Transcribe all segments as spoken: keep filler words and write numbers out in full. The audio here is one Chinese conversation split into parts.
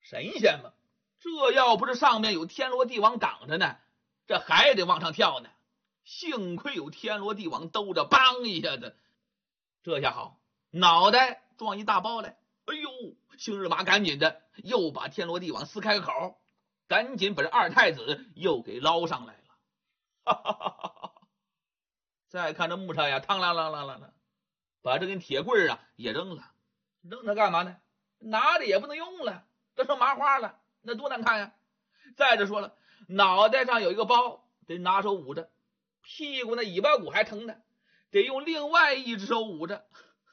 神仙嘛，这要不是上面有天罗地网挡着呢，这还得往上跳呢。幸亏有天罗地网兜着，梆一下子，这下好，脑袋撞一大包来。哎呦，星日麻赶紧的又把天罗地网撕开个口，赶紧把这二太子又给捞上来了。哈哈哈哈哈！再看这木叉呀，嘡啷啷啷啷啷，把这根铁棍啊也扔了。扔它干嘛呢？拿着也不能用了，这成麻花了，那多难看呀！再者说了，脑袋上有一个包，得拿手捂着，屁股那尾巴骨还疼呢，得用另外一只手捂着。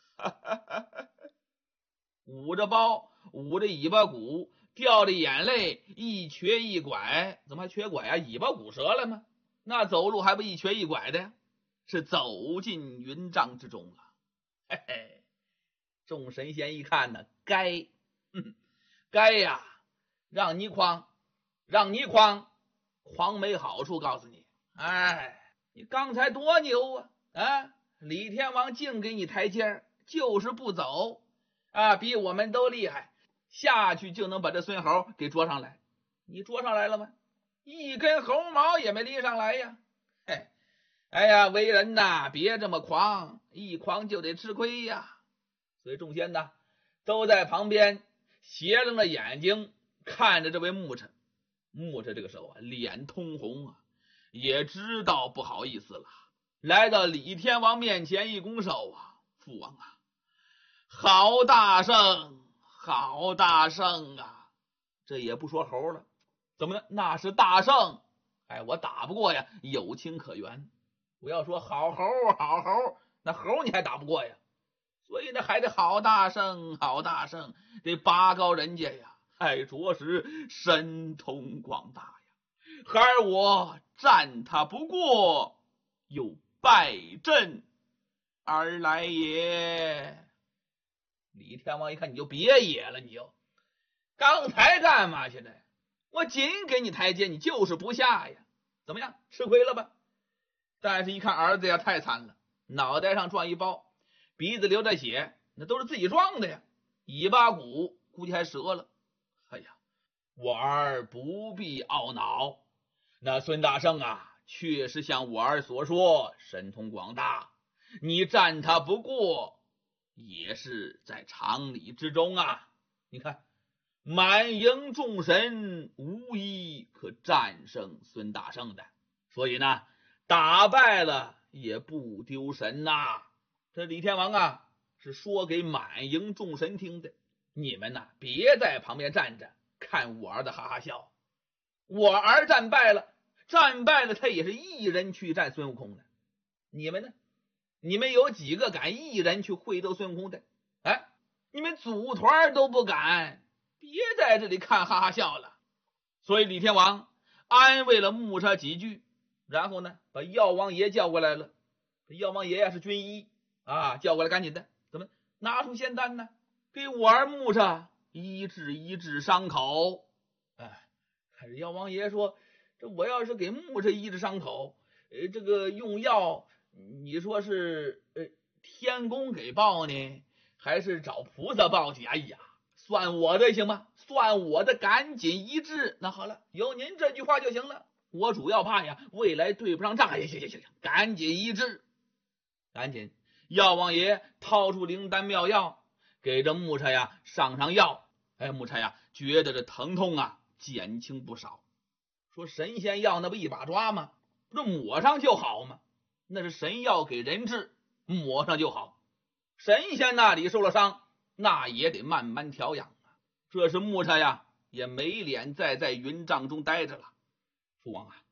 捂着包，捂着尾巴骨，掉着眼泪，一瘸一拐。怎么还瘸拐啊？尾巴骨折了吗？那走路还不一瘸一拐的呀？是走进云障之中啊！嘿嘿，众神仙一看呢，该，哼，该呀，让你诓，让你诓，诓没好处，告诉你。哎，你刚才多牛啊！啊，李天王净给你台阶，就是不走啊，比我们都厉害，下去就能把这孙猴给捉上来。你捉上来了吗？一根猴毛也没离上来呀！嘿，哎呀，为人呐，别这么狂，一狂就得吃亏呀。所以众仙呐，都在旁边斜楞着眼睛看着这位木叉。木叉这个时候啊，脸通红啊，也知道不好意思了，来到李天王面前一拱手啊，父王啊，好大圣，好大圣啊！这也不说猴了，怎么呢？那是大圣，哎，我打不过呀，有情可原。我要说好猴，好猴，那猴你还打不过呀？所以呢，还得好大圣，好大圣，得拔高人家呀！哎，着实神通广大呀！孩儿我战他不过，又败阵而来也。李天王一看，你就别野了，你就刚才干嘛去了？我仅给你台阶，你就是不下呀？怎么样，吃亏了吧？但是一看儿子呀，太惨了，脑袋上撞一包，鼻子流着血，那都是自己撞的呀，尾巴骨估计还折了。哎呀，我儿不必懊恼，那孙大圣啊，确实像我儿所说，神通广大，你战他不过，也是在常理之中啊。你看，满营众神无一可战胜孙大圣的，所以呢，打败了也不丢神呐、啊。这李天王啊，是说给满营众神听的，你们呐，别在旁边站着看我儿的哈哈笑。我儿战败了，战败了，他也是一人去战孙悟空的。你们呢？你们有几个敢一人去会斗孙悟空的？哎，你们组团都不敢，别在这里看哈哈笑了。所以李天王安慰了木叉几句，然后呢，把药王爷叫过来了。药王爷呀是军医啊，叫过来赶紧的，怎么拿出仙丹呢？给我儿木叉医治医治伤口。哎，可是药王爷说，这我要是给木叉医治伤口，呃，这个用药，你说是呃天公给报呢，还是找菩萨报去？哎呀，算我的行吗？算我的，赶紧医治。那好了，有您这句话就行了。我主要怕呀，未来对不上仗。行行行行行，赶紧医治，赶紧。药王爷掏出灵丹妙药，给这木叉呀上上药。哎，木叉呀觉得这疼痛啊减轻不少。说神仙药那不一把抓吗？不是抹上就好吗？那是神药给人治，抹上就好。神仙那里受了伤，那也得慢慢调养啊。这是木叉呀也没脸再在云障中待着了。父王啊，